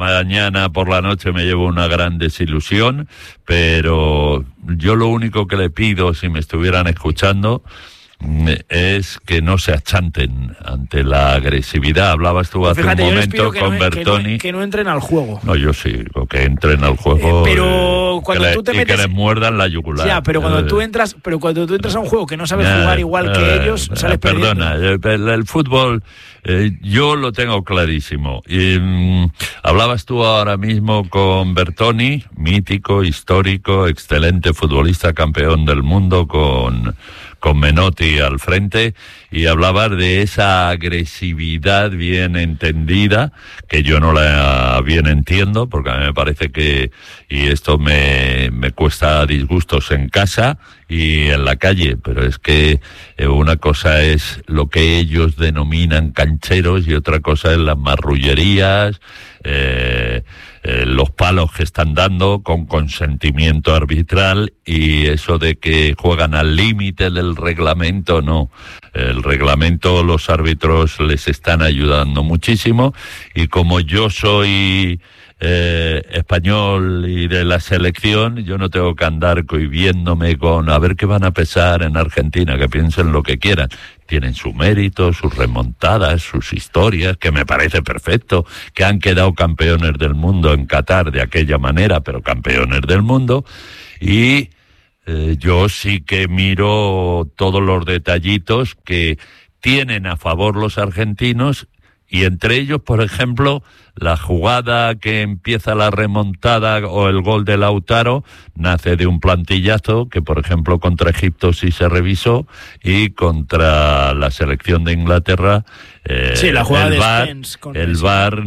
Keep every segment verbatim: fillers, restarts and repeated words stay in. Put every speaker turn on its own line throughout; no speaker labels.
mañana por la noche me llevo una gran desilusión, pero yo lo único que le pido, si me estuvieran escuchando, es que no se achanten ante la agresividad. Hablabas tú hace
Fíjate,
un momento con
no,
Bertoni.
Que no, que no entren al juego.
No, yo sí, que entren al juego.
Eh, pero
eh,
cuando
que
tú te
le,
metes...
y que les muerdan la yugular.
Ya, pero cuando
eh,
tú entras, pero cuando tú entras a un juego que no sabes
eh,
jugar igual
eh,
que ellos,
eh,
sales
perdona,
perdiendo.
el, el fútbol eh, yo lo tengo clarísimo. Y, mm, hablabas tú ahora mismo con Bertoni, mítico, histórico, excelente futbolista, campeón del mundo con con Menotti al frente, y hablabas de esa agresividad bien entendida, que yo no la bien entiendo, porque a mí me parece que, y esto me, me cuesta disgustos en casa y en la calle, pero es que eh, una cosa es lo que ellos denominan cancheros y otra cosa es las marrullerías, eh, eh, los palos que están dando con consentimiento arbitral, y eso de que juegan al límite del reglamento, no. El reglamento, los árbitros les están ayudando muchísimo, y como yo soy eh, español y de la selección, yo no tengo que andar cohibiéndome con a ver qué van a pesar en Argentina, que piensen lo que quieran. Tienen su mérito, sus remontadas, sus historias, que me parece perfecto, que han quedado campeones del mundo en Qatar de aquella manera, pero campeones del mundo, y eh, yo sí que miro todos los detallitos que tienen a favor los argentinos, y entre ellos, por ejemplo, la jugada que empieza la remontada o el gol de Lautaro nace de un plantillazo que, por ejemplo, contra Egipto sí se revisó, y contra la selección de Inglaterra eh,
sí, la jugada
el
de
V A R,
Spence con
el
Messi.
V A R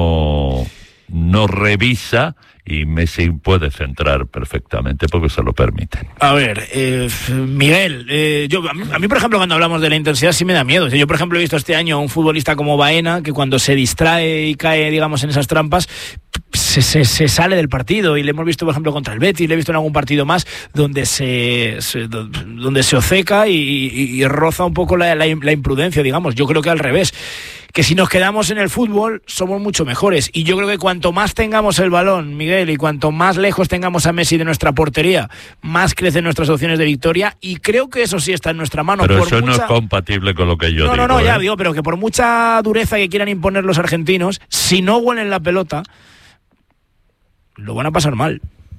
no, no revisa, y Messi puede centrar perfectamente porque se lo permiten.
A ver, eh, Miguel, eh, yo, a mí, a mí, por ejemplo, cuando hablamos de la intensidad sí me da miedo. O sea, yo, por ejemplo, he visto este año a un futbolista como Baena, que cuando se distrae y cae, digamos, en esas trampas, se, se, se sale del partido, y le hemos visto, por ejemplo, contra el Betis, le he visto en algún partido más donde se, se donde se oceca y, y, y roza un poco la, la, la imprudencia, digamos. Yo creo que al revés, que si nos quedamos en el fútbol somos mucho mejores, y yo creo que cuanto más tengamos el balón, Miguel, y cuanto más lejos tengamos a Messi de nuestra portería, más crecen nuestras opciones de victoria, y creo que eso sí está en nuestra mano.
Pero
por
eso
mucha...
no es compatible con lo que yo
no,
digo.
No, no, no,
¿eh?
ya digo, pero que por mucha dureza que quieran imponer los argentinos, si no huelen la pelota, lo van a pasar mal.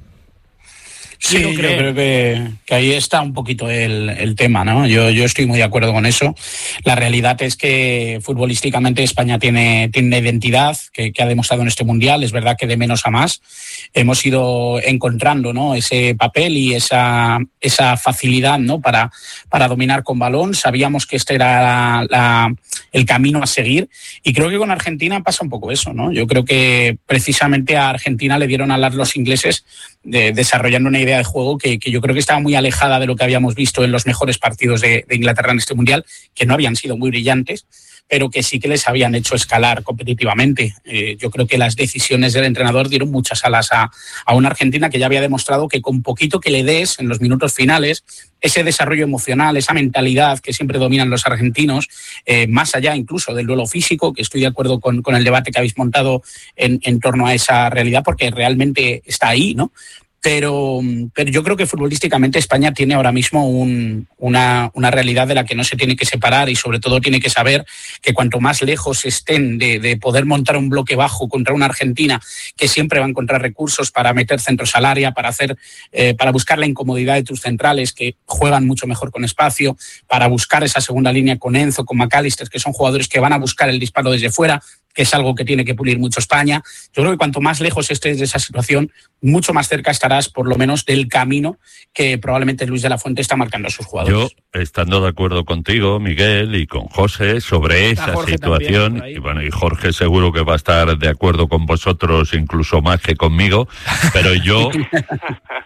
Sí, yo creo que, que ahí está un poquito el, el tema, ¿no? Yo, yo estoy muy de acuerdo con eso. La realidad es que futbolísticamente España tiene, tiene una identidad que, que ha demostrado en este Mundial. Es verdad que de menos a más hemos ido encontrando, ¿no?, ese papel y esa, esa facilidad, ¿no?, para, para dominar con balón. Sabíamos que este era la, la, el camino a seguir, y creo que con Argentina pasa un poco eso, ¿no? Yo creo que precisamente a Argentina le dieron alas los ingleses de, desarrollando una idea de juego que, que yo creo que estaba muy alejada de lo que habíamos visto en los mejores partidos de, de Inglaterra en este Mundial, que no habían sido muy brillantes, pero que sí que les habían hecho escalar competitivamente. Eh, yo creo que las decisiones del entrenador dieron muchas alas a, a una Argentina que ya había demostrado que con poquito que le des en los minutos finales, ese desarrollo emocional, esa mentalidad que siempre dominan los argentinos, eh, más allá incluso del duelo físico, que estoy de acuerdo con, con el debate que habéis montado en, en torno a esa realidad, porque realmente está ahí, ¿no? Pero, pero yo creo que futbolísticamente España tiene ahora mismo un, una, una realidad de la que no se tiene que separar, y sobre todo tiene que saber que cuanto más lejos estén de, de poder montar un bloque bajo contra una Argentina que siempre va a encontrar recursos para meter centros al área, para, hacer, eh, para buscar la incomodidad de tus centrales que juegan mucho mejor con espacio, para buscar esa segunda línea con Enzo, con McAllister, que son jugadores que van a buscar el disparo desde fuera, que es algo que tiene que pulir mucho España. Yo creo que cuanto más lejos estés de esa situación, mucho más cerca estarás, por lo menos, del camino que probablemente Luis de la Fuente está marcando a sus jugadores.
Yo, estando de acuerdo contigo, Miguel, y con José, sobre esa situación, y bueno, y Jorge seguro que va a estar de acuerdo con vosotros, incluso más que conmigo, pero yo,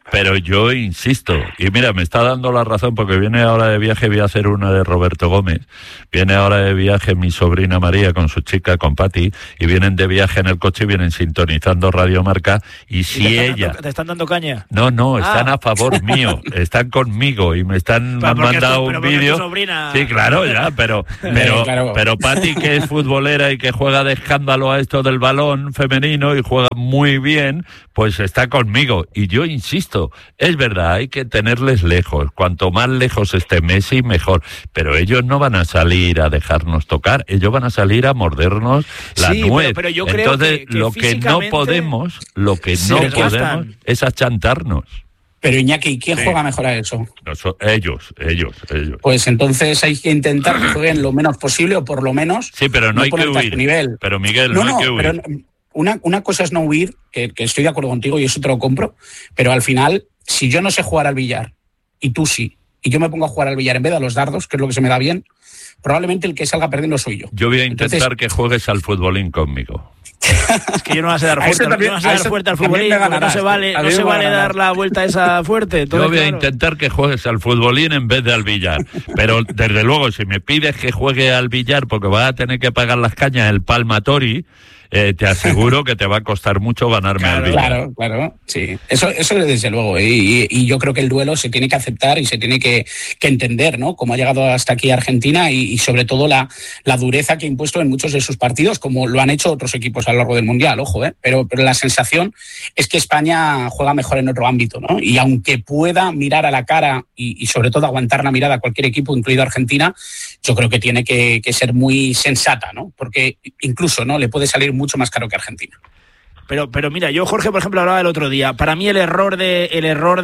pero yo insisto, y mira, me está dando la razón porque viene ahora de viaje, voy a hacer una de Roberto Gómez, viene ahora de viaje mi sobrina María con su chica, con Pati, y vienen de viaje en el coche y vienen sintonizando Radio Marca, y si
¿Y te
ella...
Dando, ¿Te están dando caña?
No, no,
ah.
están a favor mío, están conmigo y me están me han mandado
tu,
un vídeo.
Sobrina...
Sí, claro, ya, pero pero, claro. pero Pati, que es futbolera y que juega de escándalo a esto del balón femenino y juega muy bien, pues está conmigo. Y yo insisto, es verdad, hay que tenerles lejos. Cuanto más lejos esté Messi, mejor. Pero ellos no van a salir a dejarnos tocar, ellos van a salir a mordernos la
sí,
nuez.
Pero, pero yo creo
Entonces,
que, que
lo que no podemos, lo que no podemos es achantarnos.
Pero Iñaki, ¿quién sí. juega mejor a eso?
No, ellos, ellos, ellos.
Pues entonces hay que intentar que jueguen lo menos posible o por lo menos...
Sí, pero no, no hay que huir. Nivel. Pero Miguel, no, no, no hay que huir.
Pero una, una cosa es no huir, que, que estoy de acuerdo contigo y eso te lo compro, pero al final, si yo no sé jugar al billar y tú sí, y yo me pongo a jugar al billar en vez de a los dardos, que es lo que se me da bien, probablemente el que salga perdiendo soy yo.
Yo voy a intentar entonces, que juegues al futbolín conmigo.
Es que yo no vas a dar fuerte, también, no vas a dar fuerte al futbolín, no se vale, no se vale dar la vuelta esa fuerte.
Yo voy claro. a intentar que juegues al futbolín en vez de al billar, pero desde luego si me pides que juegue al billar porque vas a tener que pagar las cañas el Palmatori, eh, te aseguro que te va a costar mucho ganarme
claro,
al billar.
Claro, claro, sí. Eso, eso desde luego, ¿eh? y, y yo creo que el duelo se tiene que aceptar y se tiene que, que entender, ¿no? Cómo ha llegado hasta aquí Argentina y, y sobre todo la, la dureza que ha impuesto en muchos de sus partidos, como lo han hecho otros equipos a lo largo del Mundial, ojo, ¿eh? Pero, pero la sensación es que España juega mejor en otro ámbito, ¿no? Y aunque pueda mirar a la cara y, y sobre todo aguantar la mirada a cualquier equipo, incluido Argentina, yo creo que tiene que, que ser muy sensata, ¿no? Porque incluso, ¿no? Le puede salir mucho más caro que Argentina.
Pero, pero mira, yo, Jorge, por ejemplo, hablaba el otro día. Para mí el error de el error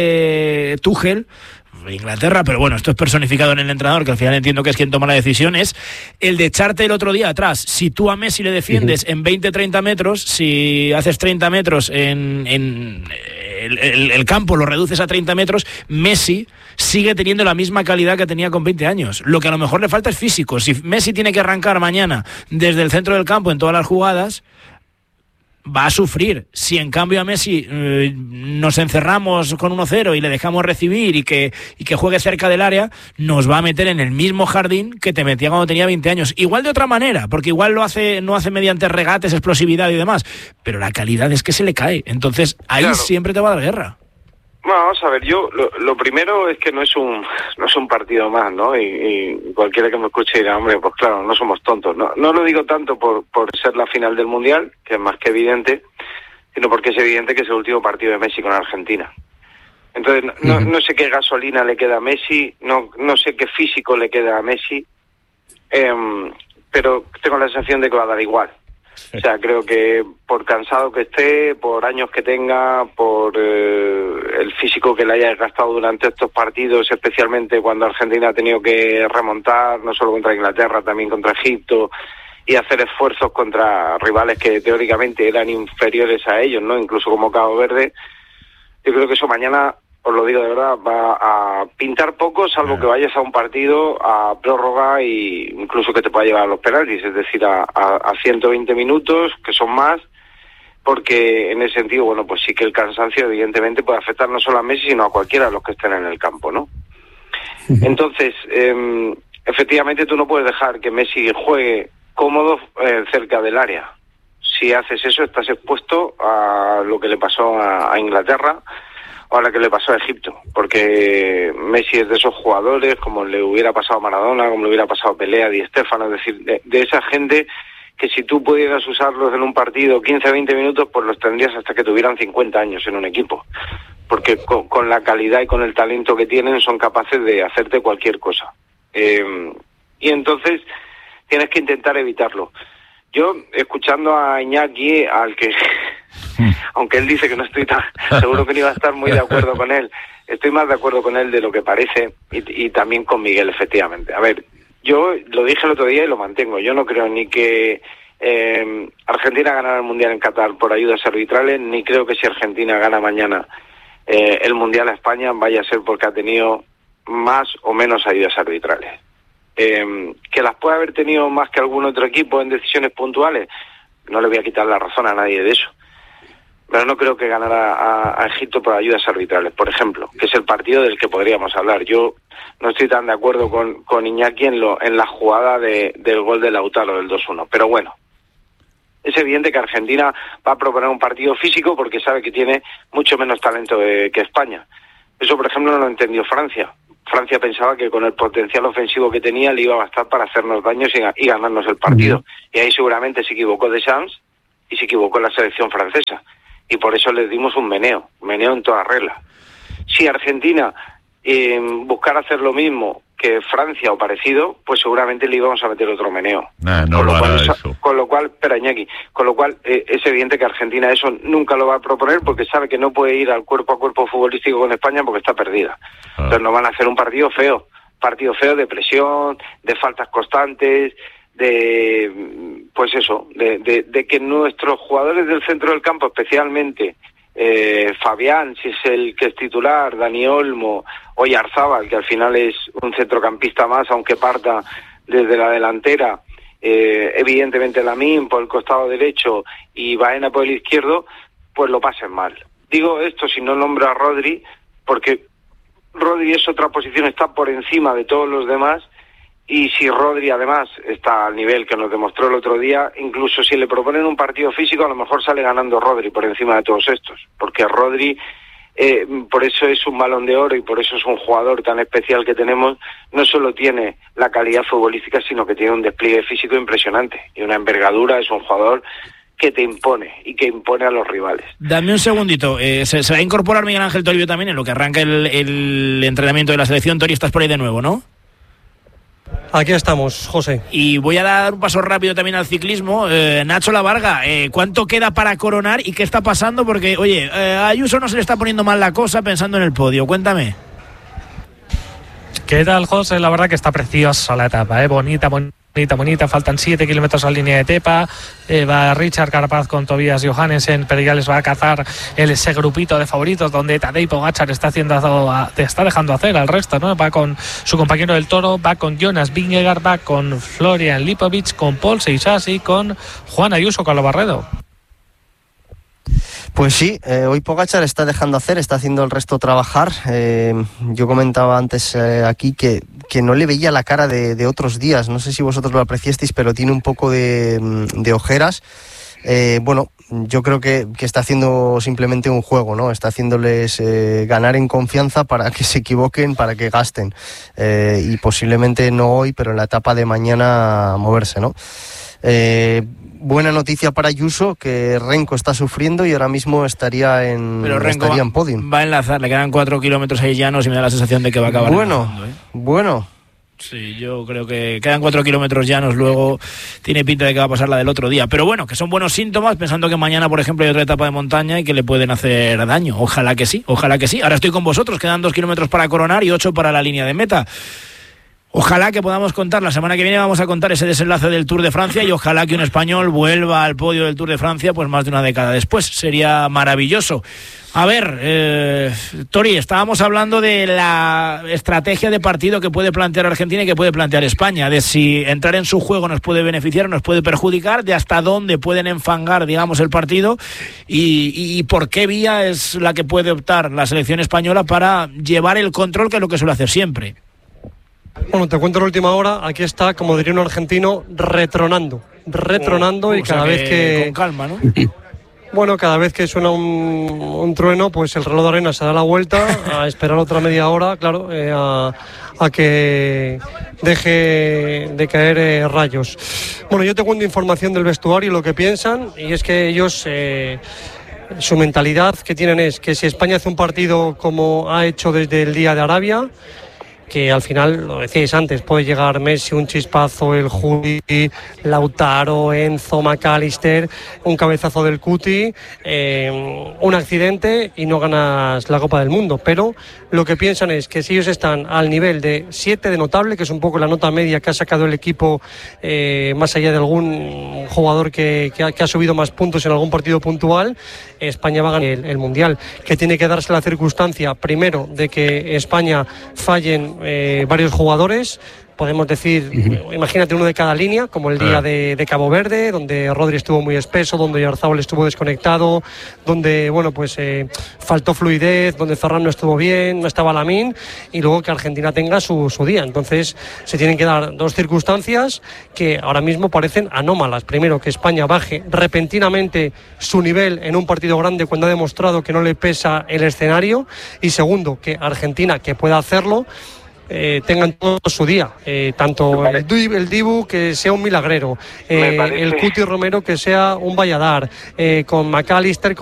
de Tuchel, Inglaterra, pero bueno, esto es personificado en el entrenador, que al final entiendo que es quien toma la decisión, es el de echarte el otro día atrás. Si tú a Messi le defiendes uh-huh. en veinte treinta metros, si haces treinta metros en, en el, el, el campo, lo reduces a treinta metros, Messi sigue teniendo la misma calidad que tenía con veinte años. Lo que a lo mejor le falta es físico. Si Messi tiene que arrancar mañana desde el centro del campo en todas las jugadas, va a sufrir. Si en cambio a Messi eh, nos encerramos con uno cero y le dejamos recibir y que, y que juegue cerca del área, nos va a meter en el mismo jardín que te metía cuando tenía veinte años. Igual de otra manera, porque igual lo hace, no hace mediante regates, explosividad y demás, pero la calidad es que se le cae. Entonces ahí claro. siempre te va a dar guerra.
Bueno, vamos a ver, yo lo, lo primero es que no es un no es un partido más, ¿no? Y, y cualquiera que me escuche dirá, hombre, pues claro, no somos tontos. No, no lo digo tanto por, por ser la final del Mundial, que es más que evidente, sino porque es evidente que es el último partido de Messi con Argentina. Entonces, no, no sé qué gasolina le queda a Messi, no, no sé qué físico le queda a Messi, eh, pero tengo la sensación de que va a dar igual. O sea, creo que por cansado que esté, por años que tenga, por eh, el físico que le haya desgastado durante estos partidos, especialmente cuando Argentina ha tenido que remontar, no solo contra Inglaterra, también contra Egipto, y hacer esfuerzos contra rivales que teóricamente eran inferiores a ellos, ¿no? Incluso como Cabo Verde. Yo creo que eso mañana, os lo digo de verdad, va a pintar poco, salvo que vayas a un partido a prórroga e incluso que te pueda llevar a los penaltis, es decir, a, a, a ciento veinte minutos, que son más, porque en ese sentido, bueno, pues sí que el cansancio evidentemente puede afectar no solo a Messi, sino a cualquiera de los que estén en el campo, ¿no? Entonces, eh, efectivamente tú no puedes dejar que Messi juegue cómodo eh, cerca del área. Si haces eso, estás expuesto a lo que le pasó a, a Inglaterra, o a la que le pasó a Egipto, porque Messi es de esos jugadores, como le hubiera pasado a Maradona, como le hubiera pasado a Pelé, a Di Stéfano, es decir, de, de esa gente que si tú pudieras usarlos en un partido quince a veinte minutos, pues los tendrías hasta que tuvieran cincuenta años en un equipo, porque con, con la calidad y con el talento que tienen son capaces de hacerte cualquier cosa. Eh, y entonces tienes que intentar evitarlo. Yo, escuchando a Iñaki, al que, aunque él dice que no estoy tan seguro que no iba a estar muy de acuerdo con él, estoy más de acuerdo con él de lo que parece, y, y también con Miguel, efectivamente. A ver, yo lo dije el otro día y lo mantengo. Yo no creo ni que eh, Argentina ganara el Mundial en Qatar por ayudas arbitrales, ni creo que si Argentina gana mañana eh, el Mundial a España vaya a ser porque ha tenido más o menos ayudas arbitrales. Eh, que las puede haber tenido más que algún otro equipo en decisiones puntuales, no le voy a quitar la razón a nadie de eso. pero no creo que ganara a, a Egipto por ayudas arbitrales, por ejemplo, que es el partido del que podríamos hablar. Yo no estoy tan de acuerdo con, con Iñaki en, lo, en la jugada de, del gol de Lautaro del dos uno, pero bueno, es evidente que Argentina va a proponer un partido físico porque sabe que tiene mucho menos talento de, que España. Eso, por ejemplo, no lo entendió Francia. Francia pensaba que con el potencial ofensivo que tenía le iba a bastar para hacernos daños y, y ganarnos el partido. Uh-huh. Y ahí seguramente se equivocó Deschamps y se equivocó la selección francesa. Y por eso les dimos un meneo, un meneo en toda regla. Si Argentina eh, buscara hacer lo mismo que Francia o parecido, pues seguramente le íbamos a meter otro meneo.
Nah, no
con, lo
lo
cual,
eso.
con lo cual, espera Iñaki, con lo cual eh, es evidente que Argentina eso nunca lo va a proponer porque sabe que no puede ir al cuerpo a cuerpo futbolístico con España porque está perdida. Ah. Entonces nos van a hacer un partido feo, partido feo de presión, de faltas constantes, de pues eso, de, de, de que nuestros jugadores del centro del campo, especialmente eh, Fabián, si es el que es titular, Dani Olmo, Oyarzábal, que al final es un centrocampista más, aunque parta desde la delantera, eh, evidentemente Lamine por el costado derecho y Baena por el izquierdo, pues lo pasen mal. Digo esto si no nombro a Rodri, porque Rodri es otra posición, está por encima de todos los demás, y si Rodri además está al nivel que nos demostró el otro día, incluso si le proponen un partido físico, a lo mejor sale ganando Rodri por encima de todos estos, porque Rodri, eh, por eso es un Balón de Oro y por eso es un jugador tan especial que tenemos, no solo tiene la calidad futbolística, sino que tiene un despliegue físico impresionante y una envergadura, es un jugador que te impone y que impone a los rivales.
Dame un segundito, eh, se, se va a incorporar Miguel Ángel Toribio también en lo que arranca el, el entrenamiento de la selección. Tori, estás por ahí de nuevo, ¿no?
Aquí estamos, José.
Y voy a dar un paso rápido también al ciclismo. Eh, Nacho Lavarga, eh, ¿cuánto queda para coronar y qué está pasando? Porque, oye, eh, a Ayuso no se le está poniendo mal la cosa pensando en el podio. Cuéntame.
¿Qué tal, José? La verdad que está preciosa la etapa, ¿eh? Bonita, bonita. Bonita, bonita, faltan siete kilómetros a la línea de Tepa, eh, va Richard Carapaz con Tobias Johannesen, pero ya les va a cazar el, ese grupito de favoritos donde Tadej Pogačar está haciendo, te está dejando hacer al resto, ¿no? Va con su compañero del Toro, va con Jonas Vingegaard, va con Florian Lipovic, con Paul Seixas y con Juan Ayuso Calabarredo.
Pues sí, eh, hoy Pogačar está dejando hacer, está haciendo el resto trabajar. Eh, yo comentaba antes eh, aquí que, que no le veía la cara de, de otros días. No sé si vosotros lo apreciasteis, pero tiene un poco de, de ojeras. Eh, bueno, yo creo que, que está haciendo simplemente un juego, ¿no? Está haciéndoles eh, ganar en confianza para que se equivoquen, para que gasten. Eh, y posiblemente no hoy, pero en la etapa de mañana moverse, ¿no? Eh, buena noticia para Ayuso, que Renko está sufriendo y ahora mismo estaría en,
Pero Renko
estaría
va,
en podium.
Va a enlazar, le quedan cuatro kilómetros ahí llanos y me da la sensación de que va a acabar.
Bueno,
enlazando, ¿eh?
bueno.
Sí, yo creo que quedan cuatro kilómetros llanos, luego tiene pinta de que va a pasar la del otro día. Pero bueno, que son buenos síntomas, pensando que mañana, por ejemplo, hay otra etapa de montaña y que le pueden hacer daño. Ojalá que sí, ojalá que sí. Ahora estoy con vosotros, quedan dos kilómetros para coronar y ocho para la línea de meta. Ojalá que podamos contar, la semana que viene vamos a contar ese desenlace del Tour de Francia y ojalá que un español vuelva al podio del Tour de Francia pues más de una década después, sería maravilloso. A ver, eh, Tori, estábamos hablando de la estrategia de partido que puede plantear Argentina y que puede plantear España, de si entrar en su juego nos puede beneficiar o nos puede perjudicar, de hasta dónde pueden enfangar, digamos, el partido y, y por qué vía es la que puede optar la selección española para llevar el control, que es lo que suele hacer siempre.
Bueno, te cuento la última hora, aquí está, como diría un argentino, retronando, retronando oh, y cada que vez que...
Con calma, ¿no?
Bueno, cada vez que suena un, un trueno, pues el reloj de arena se da la vuelta a esperar otra media hora, claro, eh, a, a que deje de caer eh, rayos. Bueno, yo te cuento información del vestuario y lo que piensan, y es que ellos... Eh, su mentalidad que tienen es que si España hace un partido como ha hecho desde el día de Arabia, que al final, lo decíais antes, puede llegar Messi, un chispazo, el Juli, Lautaro, Enzo, McAllister, un cabezazo del Cuti, eh, un accidente y no ganas la Copa del Mundo. Pero lo que piensan es que si ellos están al nivel de siete de notable, que es un poco la nota media que ha sacado el equipo, eh, más allá de algún jugador que, que, ha, que ha subido más puntos en algún partido puntual, España va a ganar el, el Mundial, que tiene que darse la circunstancia, primero, de que España fallen Eh, varios jugadores, podemos decir, uh-huh. imagínate uno de cada línea, como el día uh-huh. de, de Cabo Verde, donde Rodri estuvo muy espeso, donde Oyarzabal estuvo desconectado, donde, bueno, pues eh, faltó fluidez, donde Ferran no estuvo bien, no estaba Lamine, y luego que Argentina tenga su, su día. Entonces se tienen que dar dos circunstancias que ahora mismo parecen anómalas. Primero, que España baje repentinamente su nivel en un partido grande cuando ha demostrado que no le pesa el escenario, y segundo, que Argentina, que pueda hacerlo, Eh, tengan todo su día, eh, tanto el, el Dibu que sea un milagrero, eh, el Cuti Romero que sea un Valladar, eh, con McAllister,